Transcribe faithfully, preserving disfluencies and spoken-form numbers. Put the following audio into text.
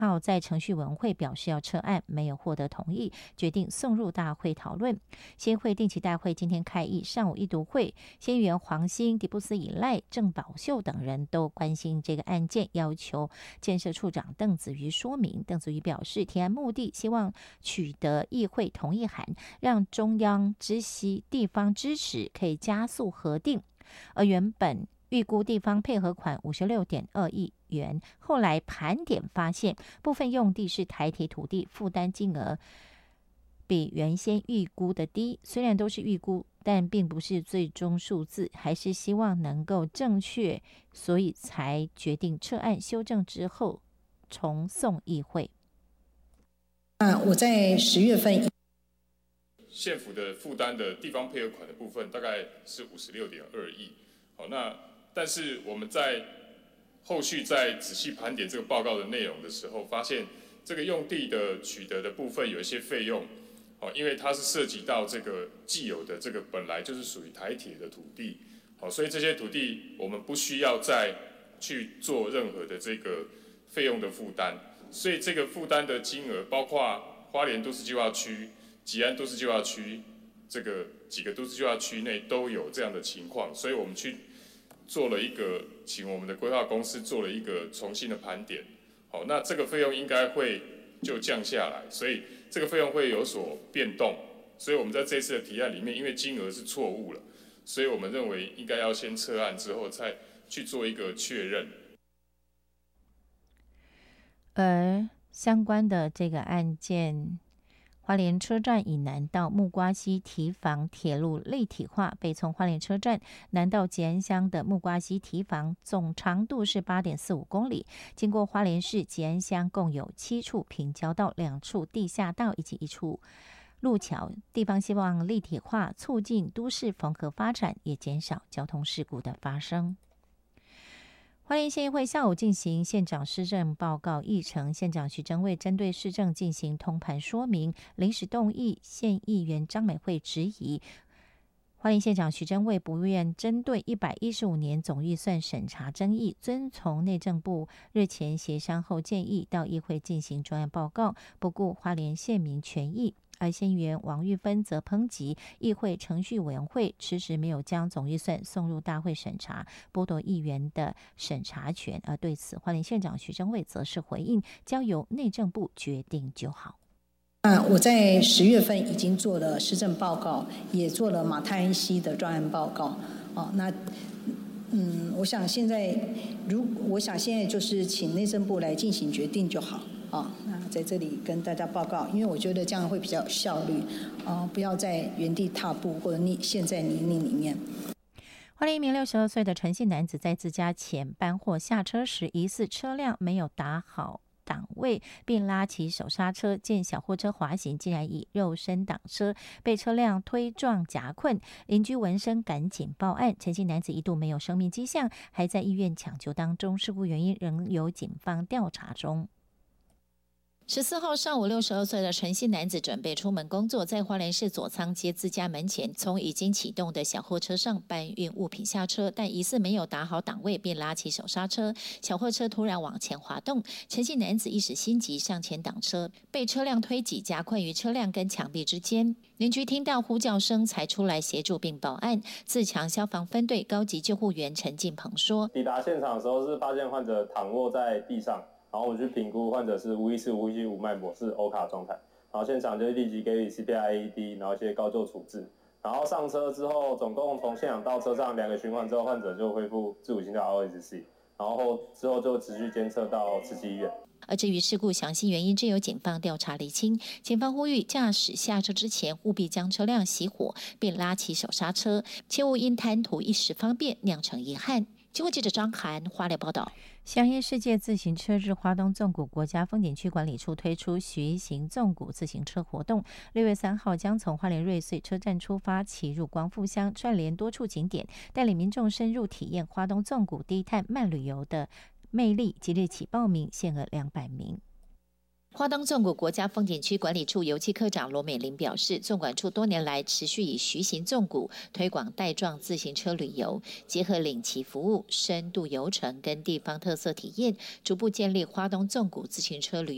号在程序委员会表示要撤案，没有获得同意，决定送入大会讨论。县议会定期大会今天开议，上午一读会，县议员黄兴、迪布斯以赖、郑宝秀等人都关心这个案件，要求建设处长邓子瑜说明。邓子瑜表示，提案目的希望取得议会同意函，让中央知悉地方支持，可以加速核定。而原本预估地方配合款五十六点二亿元，后来盘点发现，部分用地是台铁土地，负担金额比原先预估的低。虽然都是预估，但并不是最终数字，还是希望能够正确，所以才决定撤案，修正之后重送议会。 啊，我在十月份。 县府的负担的地方配合款的部分大概是五十六点二亿。好，那但是我们在后续在仔细盘点这个报告的内容的时候，发现这个用地的取得的部分有一些费用，好，因为它是涉及到这个既有的这个本来就是属于台铁的土地，好，所以这些土地我们不需要再去做任何的这个费用的负担，所以这个负担的金额包括花莲都市计划区、吉安都市计划区这个几个都市计划区内都有这样的情况，所以我们去做了一个，请我们的规划公司做了一个重新的盘点。好，那这个费用应该会就降下来，所以这个费用会有所变动。所以我们在这次的提案里面，因为金额是错误了，所以我们认为应该要先撤案之后再去做一个确认。 而相关的这个案件，花莲车站以南到木瓜溪堤防铁路立体化，北从花莲车站南到吉安乡的木瓜溪堤防总长度是 八点四五公里，经过花莲市吉安乡共有七处平交道、两处地下道以及一处路桥。地方希望立体化促进都市缝合发展，也减少交通事故的发生。花莲县议会下午进行县长施政报告议程，县长徐榛蔚针对市政进行通盘说明，临时动议县议员张美惠质疑花莲县长徐榛蔚不愿针对一百一十五年总预算审查争议，遵从内政部日前协商后建议，到议会进行专案报告，不顾花莲县民权益。而县议员王玉芬则抨击议会程序委员会迟迟没有将总预算送入大会审查，剥夺议员的审查权。而对此，花莲县长徐榛蔚则是回应，交由内政部决定就好。 啊，我在十月份已经做了施政报告，也做了马太安溪的专案报告。哦，那嗯，我想现在，如我想现在就是请内政部来进行决定就好。哦，那在这里跟大家报告，因为我觉得这样会比较有效率，哦，不要在原地踏步或者泥陷在泥泞里面。 花莲一名六十二岁的陈姓男子在自家前搬货下车时，疑似车辆没有打好档位，并拉起手刹车，见小货车滑行，竟然以肉身挡车，被车辆推撞夹困。邻居闻声赶紧报案，陈姓男子一度没有生命迹象，还在医院抢救当中，事故原因仍由警方调查中。 十四号上午，六十二岁的陈姓男子准备出门工作，在花莲市左仓街自家门前，从已经启动的小货车上搬运物品下车，但疑似没有打好档位，便拉起手刹车，小货车突然往前滑动，陈姓男子一时心急上前挡车，被车辆推挤，夹困于车辆跟墙壁之间。邻居听到呼叫声才出来协助并报案。自强消防分队高级救护员陈进鹏说：“ 抵达现场的时候是发现患者躺卧在地上。”然后我们去评估患者是无意识、无呼吸、无脉搏，是欧卡状态。然后现场就立即给予 C P R、A E D， 然后一些高救处置。然后上车之后，总共从现场到车上两个循环之后，患者就恢复自主心跳 R O S C， 然后之后就持续监测到慈济医院。 而至于事故详细原因，只有警方调查厘清。警方呼吁驾驶下车之前，务必将车辆熄火，并拉起手刹车，切勿因贪图一时方便酿成遗憾。经过记者张涵花莲报道。 响应世界自行车日，花东纵谷国家风景区管理处推出徐行纵谷自行车活动。六月三号将从花莲瑞穗车站出发，骑入光复乡，串联多处景点，带领民众深入体验花东纵谷低碳慢旅游的魅力。即日起报名，限额两百名。 花东纵谷国家风景区管理处油漆科长罗美玲表示，纵管处多年来持续以徐行纵谷推广带状自行车旅游，结合领骑服务、深度游程跟地方特色体验，逐步建立花东纵谷自行车旅游